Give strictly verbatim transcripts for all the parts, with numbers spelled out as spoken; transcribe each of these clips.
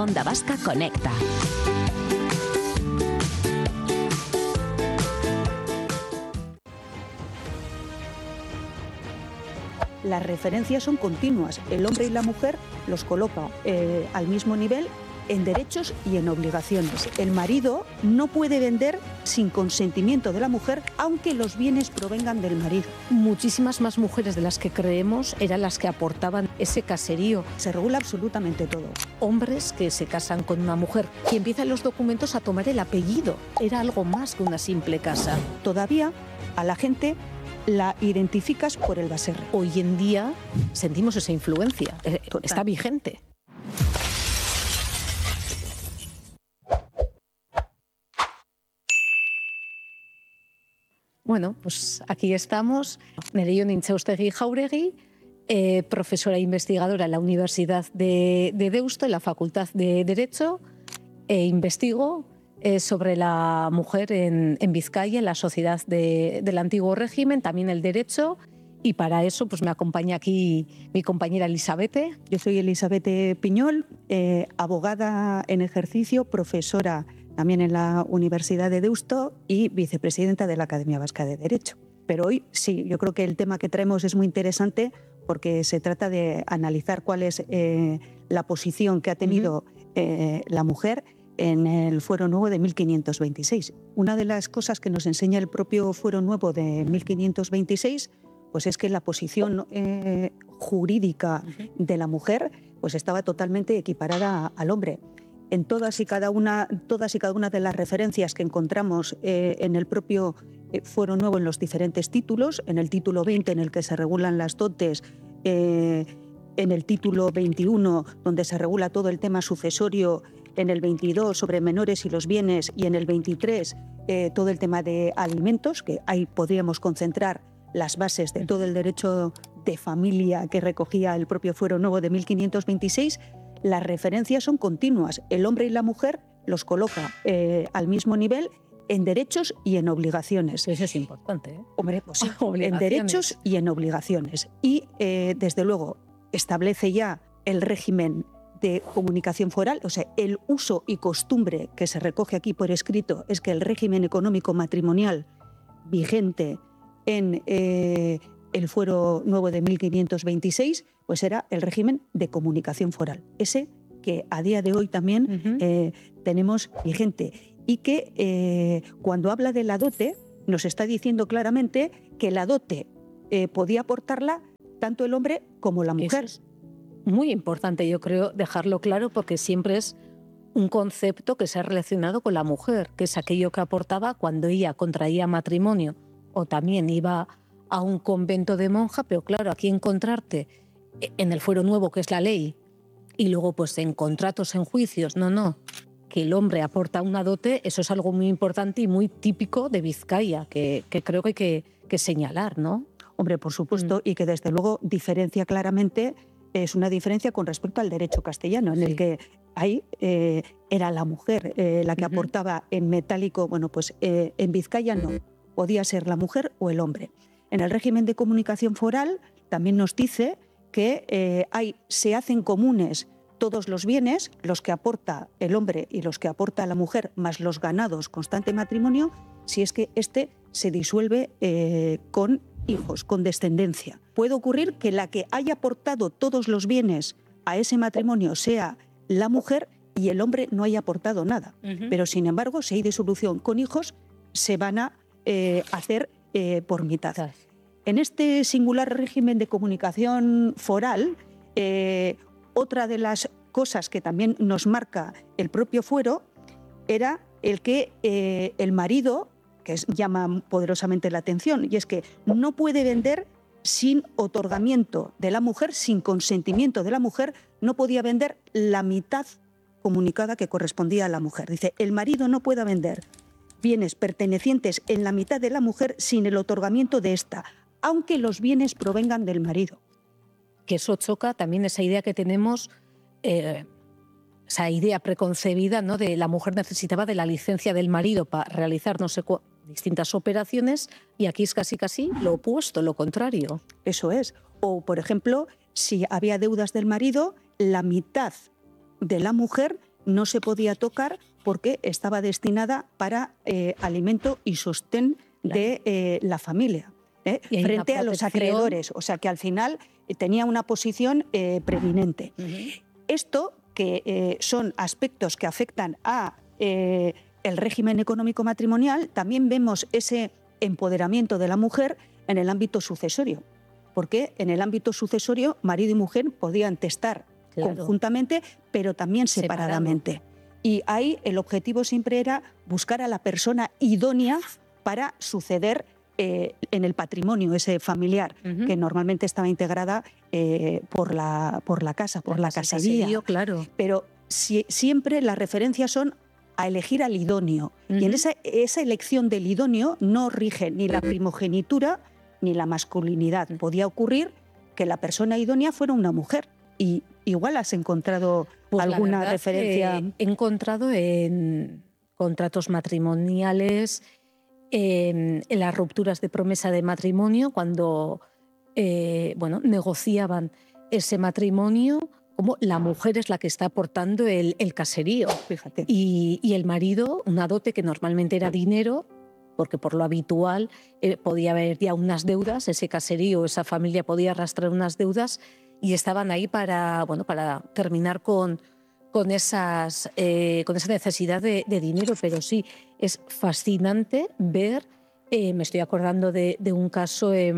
Onda Vasca Conecta. Las referencias son continuas. El hombre y la mujer los coloca eh, al mismo nivel en derechos y en obligaciones. El marido no puede vender sin consentimiento de la mujer, aunque los bienes provengan del marido. Muchísimas más mujeres de las que creemos eran las que aportaban ese caserío. Se regula absolutamente todo. Hombres que se casan con una mujer y empiezan los documentos a tomar el apellido. Era algo más que una simple casa. Todavía a la gente la identificas por el baserre. Hoy en día sentimos esa influencia. Total. Está vigente. Bueno, pues aquí estamos. Nerea Nintxaustegi Jauregui, eh, profesora e investigadora en la Universidad de, de Deusto, en la Facultad de Derecho, e investigo eh, sobre la mujer en, en Vizcaya, en la sociedad de, del antiguo régimen, también el derecho, y para eso pues me acompaña aquí mi compañera Elisabete. Yo soy Elisabete Piñol, eh, abogada en ejercicio, profesora también en la Universidad de Deusto y vicepresidenta de la Academia Vasca de Derecho. Pero hoy sí, yo creo que el tema que traemos es muy interesante porque se trata de analizar cuál es eh, la posición que ha tenido uh-huh. eh, la mujer en el Fuero Nuevo de mil quinientos veintiséis. Una de las cosas que nos enseña el propio Fuero Nuevo de mil quinientos veintiséis pues es que la posición eh, jurídica uh-huh. de la mujer pues estaba totalmente equiparada al hombre. En todas y cada una, todas y cada una de las referencias que encontramos eh, en el propio eh, Fuero Nuevo en los diferentes títulos, en el título veinte en el que se regulan las dotes, eh, en el título veintiuno donde se regula todo el tema sucesorio, en el veintidós sobre menores y los bienes y en el veintitrés eh, todo el tema de alimentos, que ahí podríamos concentrar las bases de todo el derecho de familia que recogía el propio Fuero Nuevo de mil quinientos veintiséis, las referencias son continuas. El hombre y la mujer los coloca eh, al mismo nivel en derechos y en obligaciones. Eso es importante, ¿eh? Hombre, pues sí, en derechos y en obligaciones. Y, eh, desde luego, establece ya el régimen de comunicación foral, o sea, el uso y costumbre que se recoge aquí por escrito es que el régimen económico matrimonial vigente en eh, el Fuero Nuevo de mil quinientos veintiséis pues era el régimen de comunicación foral, ese que a día de hoy también uh-huh. eh, tenemos vigente y que eh, cuando habla de la dote nos está diciendo claramente que la dote eh, podía aportarla tanto el hombre como la mujer. Eso es muy importante, yo creo, dejarlo claro porque siempre es un concepto que se ha relacionado con la mujer, que es aquello que aportaba cuando ella contraía matrimonio o también iba a un convento de monja, pero claro, aquí encontrarte en el Fuero Nuevo, que es la ley, y luego pues en contratos, en juicios, no, no, que el hombre aporta una dote, eso es algo muy importante y muy típico de Vizcaya, que, que creo que hay que, que señalar, ¿no? Hombre, por supuesto, mm. y que desde luego diferencia claramente, es una diferencia con respecto al derecho castellano, en sí. el que ahí eh, era la mujer eh, la que uh-huh. aportaba en metálico, bueno, pues eh, en Vizcaya no, podía ser la mujer o el hombre. En el régimen de comunicación foral también nos dice que eh, hay, se hacen comunes todos los bienes, los que aporta el hombre y los que aporta la mujer, más los ganados constante matrimonio, si es que este se disuelve eh, con hijos, con descendencia. Puede ocurrir que la que haya aportado todos los bienes a ese matrimonio sea la mujer y el hombre no haya aportado nada. Uh-huh. Pero sin embargo, si hay disolución con hijos, se van a eh, hacer eh, por mitad. Uh-huh. En este singular régimen de comunicación foral, eh, otra de las cosas que también nos marca el propio fuero era el que eh, el marido, que es, llama poderosamente la atención, y es que no puede vender sin otorgamiento de la mujer, sin consentimiento de la mujer, no podía vender la mitad comunicada que correspondía a la mujer. Dice, el marido no puede vender bienes pertenecientes en la mitad de la mujer sin el otorgamiento de esta, aunque los bienes provengan del marido. Que eso choca también esa idea que tenemos, eh, esa idea preconcebida, ¿no?, de la mujer necesitaba de la licencia del marido para realizar no sé cu- distintas operaciones, y aquí es casi casi lo opuesto, lo contrario. Eso es. O, por ejemplo, si había deudas del marido, la mitad de la mujer no se podía tocar porque estaba destinada para eh, alimento y sostén de eh, la familia, ¿eh? frente a los acreedores. O sea que al final eh, tenía una posición eh, preeminente. Uh-huh. Esto, que eh, son aspectos que afectan a eh, el régimen económico matrimonial, también vemos ese empoderamiento de la mujer en el ámbito sucesorio, porque en el ámbito sucesorio marido y mujer podían testar claro. conjuntamente, pero también separadamente. Separado. Y ahí el objetivo siempre era buscar a la persona idónea para suceder eh, en el patrimonio ese familiar, uh-huh. que normalmente estaba integrada eh, por, la, por la casa, por la, la casería. caserío, claro. Pero si, siempre las referencias son a elegir al idóneo. Uh-huh. Y en esa, esa elección del idóneo no rige ni la primogenitura ni la masculinidad. Uh-huh. Podía ocurrir que la persona idónea fuera una mujer. Y igual has encontrado pues alguna referencia. He encontrado en contratos matrimoniales, en, en las rupturas de promesa de matrimonio, cuando eh, bueno, negociaban ese matrimonio, como la mujer es la que está aportando el, el caserío. Fíjate. Y, y el marido, una dote que normalmente era dinero, porque por lo habitual eh, podía haber ya unas deudas, ese caserío, esa familia podía arrastrar unas deudas y estaban ahí para, bueno, para terminar con, con, esas, eh, con esa necesidad de, de dinero. Pero sí, es fascinante ver, eh, me estoy acordando de, de un caso eh,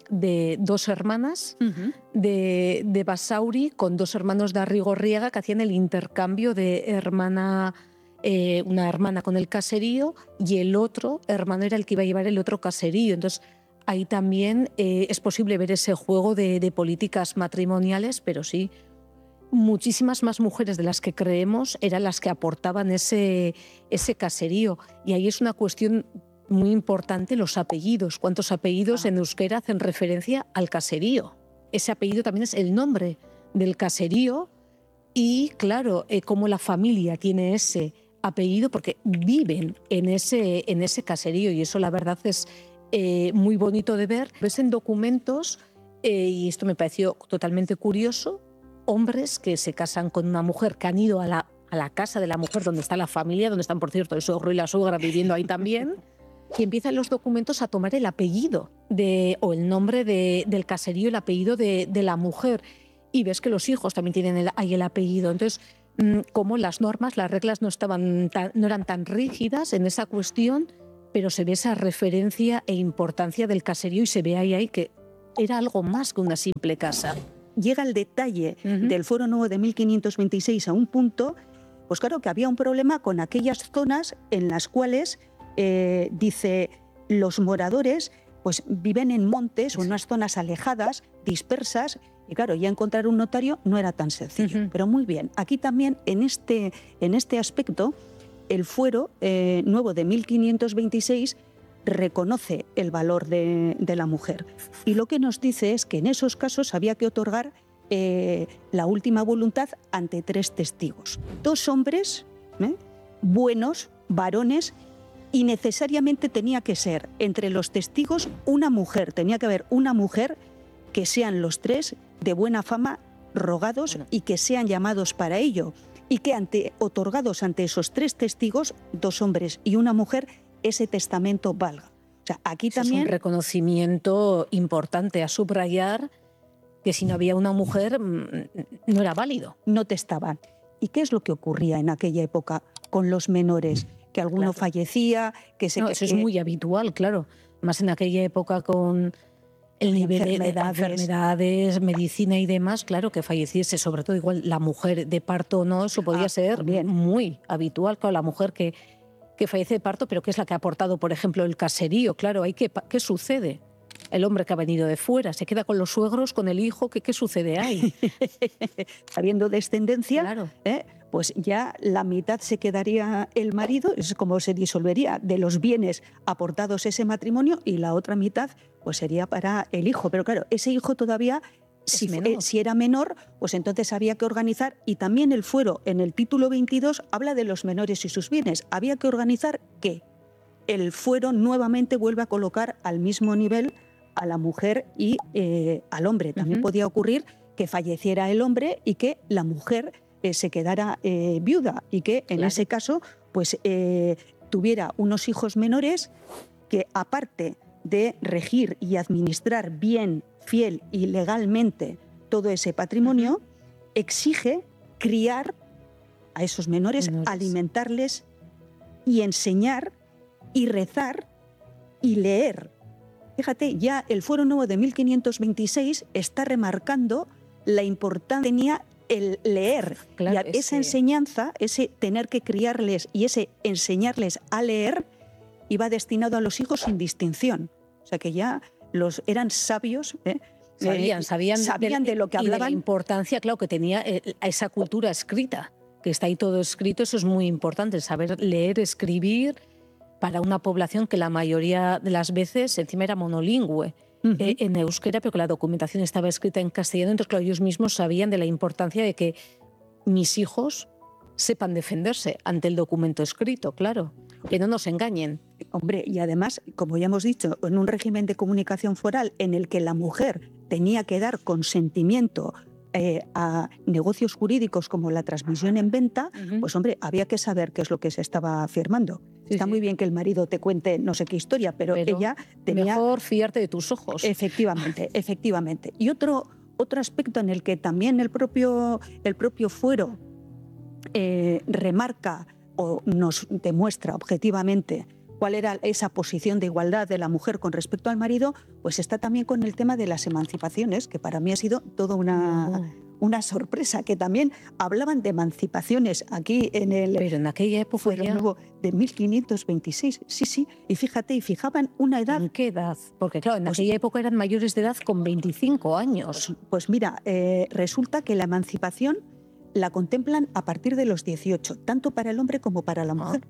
de dos hermanas uh-huh. de, de Basauri con dos hermanos de Arrigorriaga que hacían el intercambio de hermana, eh, una hermana con el caserío y el otro hermano era el que iba a llevar el otro caserío. Entonces, ahí también eh, es posible ver ese juego de, de políticas matrimoniales, pero sí, muchísimas más mujeres de las que creemos eran las que aportaban ese, ese caserío. Y ahí es una cuestión muy importante, los apellidos. ¿Cuántos apellidos ah. en euskera hacen referencia al caserío? Ese apellido también es el nombre del caserío y, claro, eh, cómo la familia tiene ese apellido porque viven en ese, en ese caserío y eso la verdad es Eh, muy bonito de ver. Ves en documentos, eh, y esto me pareció totalmente curioso, hombres que se casan con una mujer, que han ido a la, a la casa de la mujer donde está la familia, donde están, por cierto, el suegro y la suegra viviendo ahí también, y empiezan los documentos a tomar el apellido de, o el nombre de, del caserío, el apellido de, de la mujer. Y ves que los hijos también tienen el, ahí el apellido. Entonces, como las normas, las reglas no, estaban tan, no eran tan rígidas en esa cuestión, pero se ve esa referencia e importancia del caserío y se ve ahí, ahí que era algo más que una simple casa. Llega el detalle uh-huh. del Fuero Nuevo de mil quinientos veintiséis a un punto, pues claro que había un problema con aquellas zonas en las cuales, eh, dice, los moradores pues viven en montes o en unas zonas alejadas, dispersas, y claro, ya encontrar un notario no era tan sencillo. Uh-huh. Pero muy bien, aquí también en este, en este aspecto, el Fuero eh, Nuevo de mil quinientos veintiséis reconoce el valor de, de la mujer. Y lo que nos dice es que en esos casos había que otorgar eh, la última voluntad ante tres testigos. Dos hombres, ¿eh? buenos, varones, y necesariamente tenía que ser entre los testigos una mujer. Tenía que haber una mujer que sean los tres de buena fama, rogados bueno. y que sean llamados para ello. Y que ante, otorgados ante esos tres testigos, dos hombres y una mujer, ese testamento valga. O sea, aquí Ese también es un reconocimiento importante a subrayar, que si no había una mujer no era válido. No testaban. ¿Y qué es lo que ocurría en aquella época con los menores? Que alguno claro. fallecía, que se... No, eso es muy habitual, claro. Más en aquella época con el nivel enfermedades. de enfermedades, medicina y demás, claro, que falleciese, sobre todo igual la mujer de parto o no, eso podía ah, ser bien. muy habitual. Claro, la mujer que, que fallece de parto, pero que es la que ha aportado, por ejemplo, el caserío. Claro, ¿hay que, ¿qué sucede? El hombre que ha venido de fuera, se queda con los suegros, con el hijo, ¿qué, qué sucede ahí? Habiendo descendencia, claro. ¿eh? pues ya la mitad se quedaría el marido, es como se disolvería de los bienes aportados ese matrimonio, y la otra mitad pues sería para el hijo. Pero claro, ese hijo todavía, si, eh, si era menor, pues entonces había que organizar, y también el fuero en el título veintidós habla de los menores y sus bienes. Había que organizar que el fuero nuevamente vuelva a colocar al mismo nivel a la mujer y eh, al hombre. También uh-huh. podía ocurrir que falleciera el hombre y que la mujer eh, se quedara eh, viuda y que en Claro. ese caso pues eh, tuviera unos hijos menores que, aparte de regir y administrar bien, fiel y legalmente todo ese patrimonio, exige criar a esos menores, Menores. alimentarles y enseñar y rezar y leer. Fíjate, ya el Fuero Nuevo de mil quinientos veintiséis está remarcando la importancia que tenía el leer. Claro, y a- es esa que- enseñanza, ese tener que criarles y ese enseñarles a leer, iba destinado a los hijos sin distinción. O sea que ya los eran sabios, ¿eh? Sabían, Eh, sabían, sabían de lo que y de la hablaban. importancia, claro, que tenía eh, esa cultura escrita, que está ahí todo escrito. Eso es muy importante, saber leer, escribir, para una población que la mayoría de las veces encima era monolingüe Ujú. eh, en euskera, pero que la documentación estaba escrita en castellano. Entonces, claro, ellos mismos sabían de la importancia de que mis hijos sepan defenderse ante el documento escrito, claro, que no nos engañen. Hombre, y además, como ya hemos dicho, en un régimen de comunicación foral en el que la mujer tenía que dar consentimiento eh, a negocios jurídicos como la transmisión en venta, Ujú. pues hombre, había que saber qué es lo que se estaba firmando. Sí, Está sí. muy bien que el marido te cuente no sé qué historia, pero, Pero ella tenía... Mejor fiarte de tus ojos. Efectivamente, efectivamente. Y otro, otro aspecto en el que también el propio, el propio fuero eh, remarca o nos demuestra objetivamente cuál era esa posición de igualdad de la mujer con respecto al marido, pues está también con el tema de las emancipaciones, que para mí ha sido toda una, No. una sorpresa, que también hablaban de emancipaciones aquí en el Pero en aquella época Fuero ya, Nuevo de mil quinientos veintiséis. Sí, sí, y fíjate, y fijaban una edad. ¿en qué edad? Porque claro, en Pues- aquella época eran mayores de edad con veinticinco años. Pues, pues mira, eh, resulta que la emancipación la contemplan a partir de los dieciocho, tanto para el hombre como para la mujer.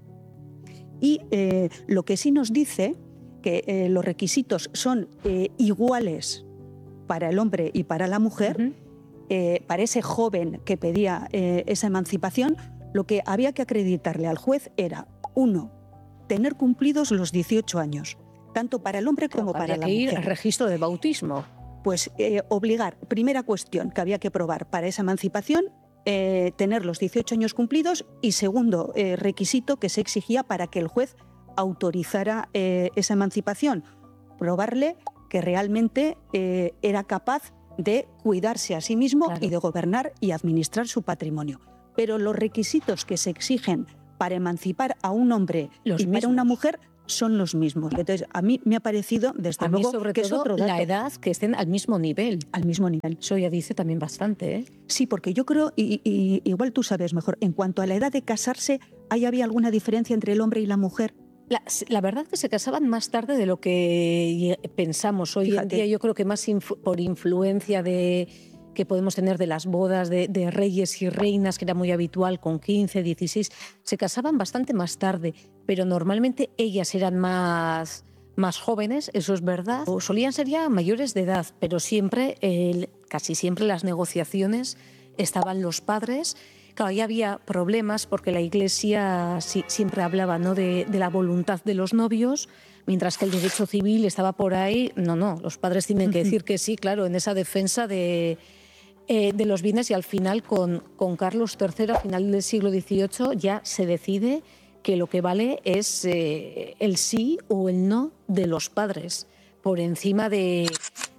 Y eh, lo que sí nos dice que eh, los requisitos son eh, iguales para el hombre y para la mujer, Ujú. eh, para ese joven que pedía eh, esa emancipación, lo que había que acreditarle al juez era, uno, tener cumplidos los dieciocho años, tanto para el hombre como Habría para la que ir mujer. al registro de bautismo. Pues eh, obligar, primera cuestión que había que probar para esa emancipación, eh, tener los dieciocho años cumplidos, y segundo eh, requisito que se exigía para que el juez autorizara eh, esa emancipación, probarle que realmente eh, era capaz de cuidarse a sí mismo Claro. y de gobernar y administrar su patrimonio. Pero los requisitos que se exigen para emancipar a un hombre Los y para mismos. una mujer son los mismos. Entonces, a mí me ha parecido, desde A mí, luego, sobre que es todo, otro dato. la edad, que estén al mismo nivel. Al mismo nivel. Eso ya dice también bastante, ¿eh? Sí, porque yo creo, y, y- igual tú sabes mejor, en cuanto a la edad de casarse, ¿ahí había alguna diferencia entre el hombre y la mujer? La, la verdad que se casaban más tarde de lo que pensamos hoy Fíjate. en día. Yo creo que más influ- por influencia de que podemos tener de las bodas de, de reyes y reinas, que era muy habitual, con quince, dieciséis, se casaban bastante más tarde, pero normalmente ellas eran más, más jóvenes, eso es verdad, o solían ser ya mayores de edad, pero siempre, el- casi siempre las negociaciones estaban los padres. Claro, ahí había problemas porque la Iglesia sí- siempre hablaba, ¿no?, de, de la voluntad de los novios, mientras que el derecho civil estaba por ahí. No, no, los padres tienen que decir que sí, claro, en esa defensa de, eh, de los bienes, y al final con, con Carlos tercero, a final del siglo dieciocho, ya se decide que lo que vale es eh, el sí o el no de los padres, por encima de,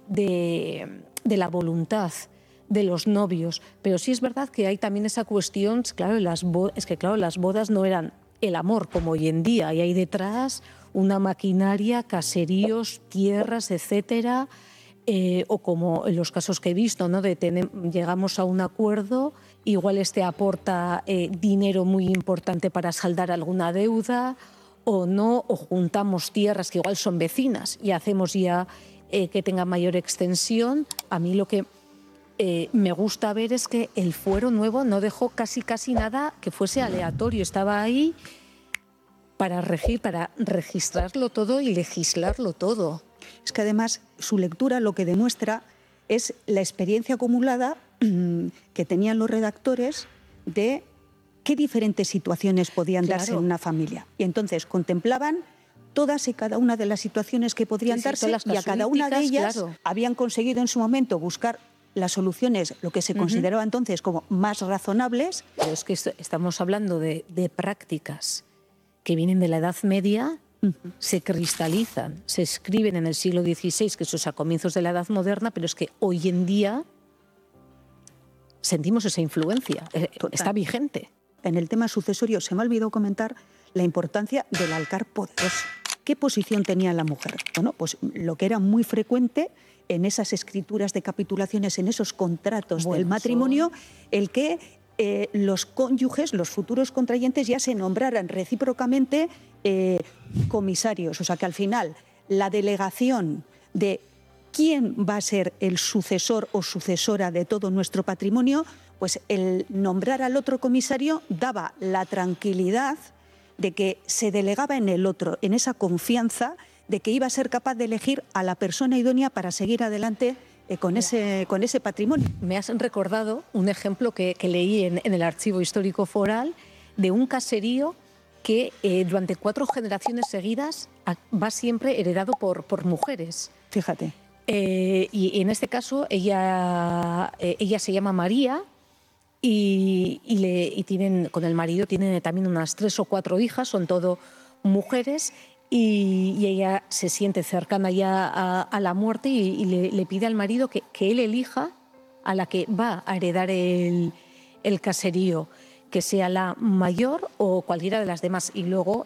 de, de la voluntad de los novios. Pero sí es verdad que hay también esa cuestión, claro, las bo- es que claro, las bodas no eran el amor como hoy en día, y hay detrás una maquinaria, caseríos, tierras, etcétera, eh, o como en los casos que he visto, ¿no?, de tener, llegamos a un acuerdo, igual este aporta eh, dinero muy importante para saldar alguna deuda, o no, o juntamos tierras que igual son vecinas y hacemos ya eh, que tenga mayor extensión. A mí lo que eh, me gusta ver es que el Fuero Nuevo no dejó casi casi nada que fuese aleatorio, estaba ahí para regir, para registrarlo todo y legislarlo todo. Es que además su lectura lo que demuestra es la experiencia acumulada que tenían los redactores de qué diferentes situaciones podían Claro. darse en una familia. Y entonces contemplaban todas y cada una de las situaciones que podrían Sí, sí, darse, todas las y a cada una de casuísticas, ellas claro. habían conseguido en su momento buscar las soluciones, lo que se consideraba uh-huh. entonces como más razonables. Pero es que esto, estamos hablando de, de prácticas que vienen de la Edad Media, uh-huh. se cristalizan, se escriben en el siglo dieciséis, que eso es a comienzos de la Edad Moderna, pero es que hoy en día sentimos esa influencia, Total. Está vigente. En el tema sucesorio se me ha olvidado comentar la importancia del alcar poderoso. ¿Qué posición tenía la mujer? Bueno, pues lo que era muy frecuente en esas escrituras de capitulaciones, en esos contratos bueno, del matrimonio, son... el que eh, los cónyuges, los futuros contrayentes ya se nombraran recíprocamente eh, comisarios. O sea que al final la delegación de quién va a ser el sucesor o sucesora de todo nuestro patrimonio, pues el nombrar al otro comisario daba la tranquilidad de que se delegaba en el otro, en esa confianza de que iba a ser capaz de elegir a la persona idónea para seguir adelante eh, con, ese, con ese patrimonio. Me has recordado un ejemplo que, que leí en, en el Archivo Histórico Foral de un caserío que eh, durante cuatro generaciones seguidas va siempre heredado por, por mujeres. Fíjate. Eh, y en este caso ella, eh, ella se llama María. Y, y, le, y tienen, con el marido tienen también unas tres o cuatro hijas, son todo mujeres, y, y ella se siente cercana ya a, a la muerte y, y le, le pide al marido que, que él elija a la que va a heredar el, el caserío, que sea la mayor o cualquiera de las demás. Y luego,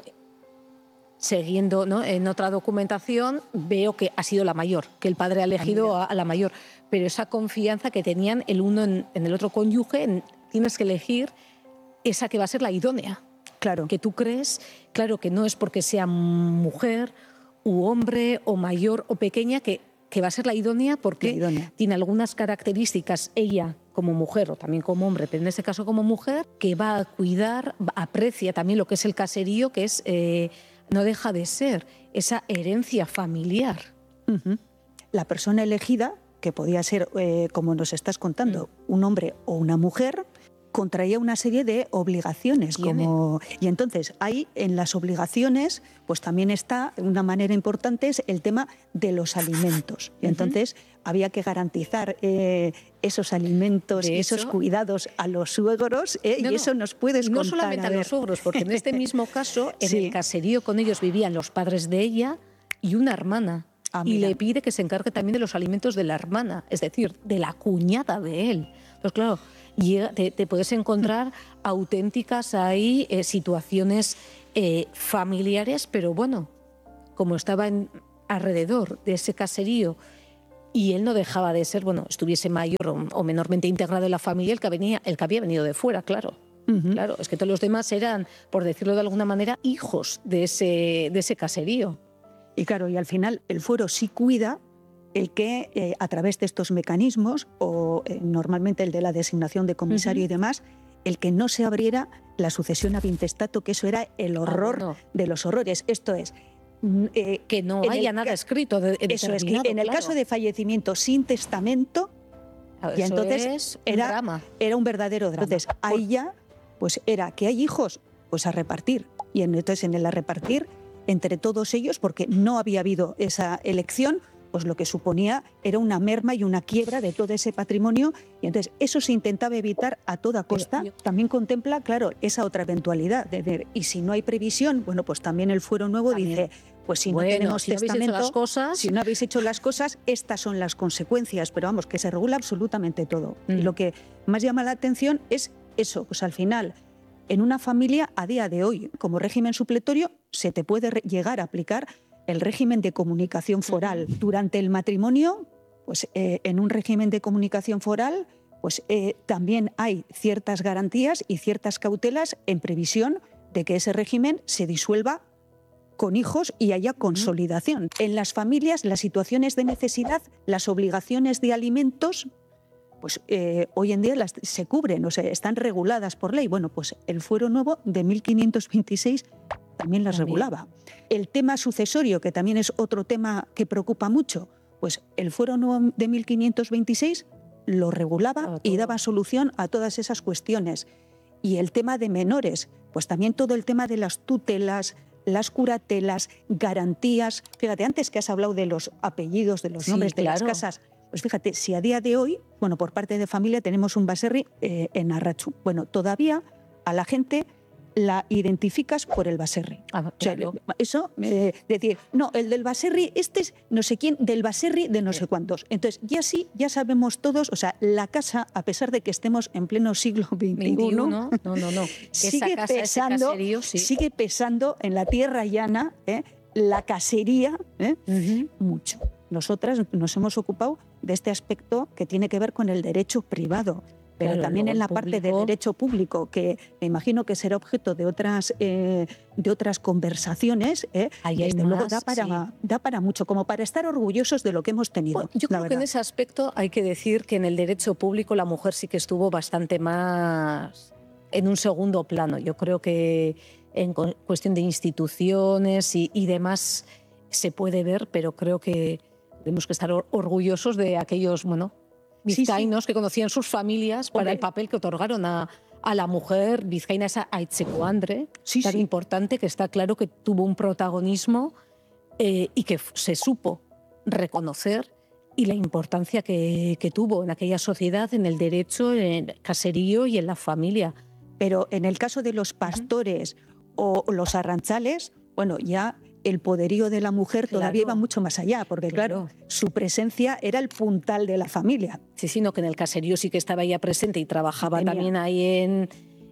siguiendo, ¿no?, en otra documentación, veo que ha sido la mayor, que el padre ha elegido a, a la mayor. Pero esa confianza que tenían el uno en, en el otro cónyuge, en, tienes que elegir esa que va a ser la idónea. Claro. Que tú crees, claro, que no es porque sea mujer u hombre o mayor o pequeña que, que va a ser la idónea porque la idónea. Tiene algunas características ella como mujer o también como hombre, pero en este caso como mujer, que va a cuidar, aprecia también lo que es el caserío, que es eh, no deja de ser esa herencia familiar. Uh-huh. La persona elegida, que podía ser, eh, como nos estás contando, mm. un hombre o una mujer, contraía una serie de obligaciones. Como... Y entonces, ahí en las obligaciones, pues también está, una manera importante, es el tema de los alimentos. Y entonces uh-huh. había que garantizar eh, esos alimentos, de esos hecho, cuidados a los suegros, eh, no, y eso nos puedes no contar. No solamente a, a los suegros, porque en este mismo caso, en sí. el caserío con ellos vivían los padres de ella y una hermana. Ah, y le pide que se encargue también de los alimentos de la hermana, es decir, de la cuñada de él. Pues claro, te, te puedes encontrar auténticas ahí eh, situaciones eh, familiares, pero bueno, como estaba en, alrededor de ese caserío y él no dejaba de ser, bueno, estuviese mayor o, o menormente integrado en la familia, el que, venía, el que había venido de fuera, claro. Uh-huh. Claro, es que todos los demás eran, por decirlo de alguna manera, hijos de ese, de ese caserío. Y claro, y al final el fuero sí cuida el que eh, a través de estos mecanismos, o eh, normalmente el de la designación de comisario uh-huh. y demás, el que no se abriera la sucesión ab intestato, que eso era el horror ah, bueno. de los horrores. Esto es... Eh, que no haya el, nada escrito. De, de eso es, que en el claro. caso de fallecimiento sin testamento, eso y entonces es era, un drama. era un verdadero drama. Entonces, ahí ya, pues era que hay hijos, pues a repartir. Y entonces en el a repartir... entre todos ellos, porque no había habido esa elección, pues lo que suponía era una merma y una quiebra de todo ese patrimonio, y entonces eso se intentaba evitar a toda costa. Pero, también contempla, claro, esa otra eventualidad, de ver, y si no hay previsión, bueno, pues también el fuero nuevo también dice, pues si bueno, no tenemos si testamento, no habéis hecho las cosas... si no habéis hecho las cosas, estas son las consecuencias, pero vamos, que se regula absolutamente todo. Mm. Y lo que más llama la atención es eso, pues al final... En una familia, a día de hoy, como régimen supletorio, se te puede re- llegar a aplicar el régimen de comunicación foral. Durante el matrimonio, pues eh, en un régimen de comunicación foral, pues eh, también hay ciertas garantías y ciertas cautelas en previsión de que ese régimen se disuelva con hijos y haya consolidación. En las familias, las situaciones de necesidad, las obligaciones de alimentos, pues eh, hoy en día las, se cubren, o sea, están reguladas por ley. Bueno, pues el fuero nuevo de mil quinientos veintiséis también las también. regulaba. El tema sucesorio, que también es otro tema que preocupa mucho, pues el fuero nuevo de mil quinientos veintiséis lo regulaba y daba solución a todas esas cuestiones. Y el tema de menores, pues también todo el tema de las tutelas, las curatelas, garantías. Fíjate, antes que has hablado de los apellidos, de los sí, nombres de claro. las casas, Pues fíjate, si a día de hoy, bueno, por parte de familia tenemos un baserri eh, en Arratzu. Bueno, todavía a la gente la identificas por el baserri. Ah, claro. O sea, eso, eh, decir, no, el del baserri, este es no sé quién, del baserri de no sé cuántos. Entonces, ya sí, ya sabemos todos, o sea, la casa, a pesar de que estemos en pleno siglo veintiuno, no, no, no. sigue, Esa casa, pesando, caserío, sí. sigue pesando en la tierra llana, ¿eh? La casería, ¿eh? Uh-huh. Mucho. Nosotras nos hemos ocupado de este aspecto que tiene que ver con el derecho privado, pero claro, también en la público. Parte del derecho público, que me imagino que será objeto de otras, eh, de otras conversaciones, ¿eh? Ahí desde más, luego da para, sí. da para mucho, como para estar orgullosos de lo que hemos tenido. Bueno, yo creo verdad. que en ese aspecto hay que decir que en el derecho público la mujer sí que estuvo bastante más en un segundo plano. Yo creo que en cuestión de instituciones y, y demás se puede ver, pero creo que tenemos que estar orgullosos de aquellos, bueno, vizcaínos sí, sí. que conocían sus familias para Hombre. el papel que otorgaron a, a la mujer vizcaína, esa Aitzecoandre, sí, tan sí. importante, que está claro que tuvo un protagonismo eh, y que se supo reconocer, y la importancia que, que tuvo en aquella sociedad, en el derecho, en el caserío y en la familia. Pero en el caso de los pastores uh-huh. o los arranchales, bueno, ya el poderío de la mujer claro. todavía iba mucho más allá, porque claro. claro, su presencia era el puntal de la familia. Sí, sino que en el caserío sí que estaba ella presente y trabajaba Tenía. también ahí en,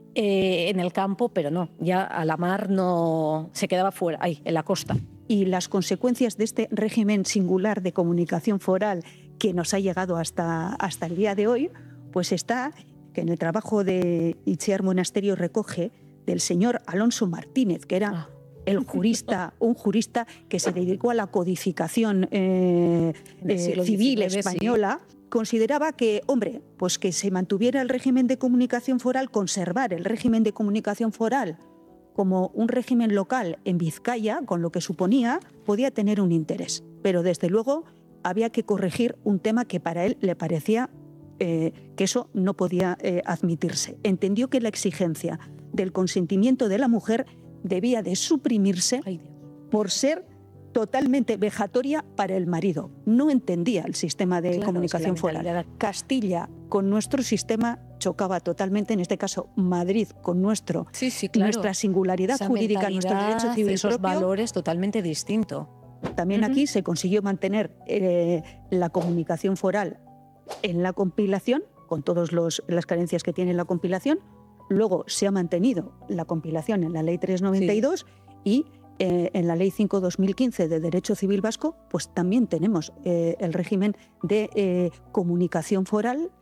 eh, en el campo, pero no, ya a la mar no, se quedaba fuera, ahí, en la costa. Y las consecuencias de este régimen singular de comunicación foral que nos ha llegado hasta, hasta el día de hoy, pues está que en el trabajo de Itziar Monasterio recoge del señor Alonso Martínez, que era... Ah. el jurista, un jurista que se dedicó a la codificación eh, eh, civil española, sí. consideraba que, hombre, pues que se mantuviera el régimen de comunicación foral, conservar el régimen de comunicación foral como un régimen local en Vizcaya, con lo que suponía, podía tener un interés. Pero desde luego había que corregir un tema que para él le parecía eh, que eso no podía eh, admitirse. Entendió que la exigencia del consentimiento de la mujer debía de suprimirse por ser totalmente vejatoria para el marido. No entendía el sistema de claro, comunicación foral. Castilla con nuestro sistema chocaba totalmente, en este caso Madrid con nuestro, sí, sí, claro. nuestra singularidad Esa jurídica, nuestro derecho civil esos propio. valores totalmente distintos. También uh-huh. aquí se consiguió mantener eh, la comunicación foral en la compilación, con todas las carencias que tiene la compilación. Luego se ha mantenido la compilación en la Ley tres noventa y dos sí. y eh, en la Ley cinco barra dos mil quince de Derecho Civil Vasco, pues también tenemos eh, el régimen de eh, comunicación foral